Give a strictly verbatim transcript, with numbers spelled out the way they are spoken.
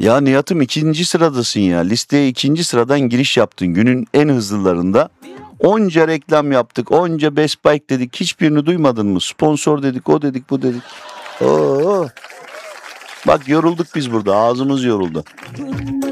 Ya Nihat'ım ikinci sıradasın ya. Listeye ikinci sıradan giriş yaptın. Günün en hızlılarında. Onca reklam yaptık. Onca Best Bike dedik. Hiçbirini duymadın mı? Sponsor dedik, o dedik, bu dedik. Oo. Bak yorulduk biz burada. Ağzımız yoruldu.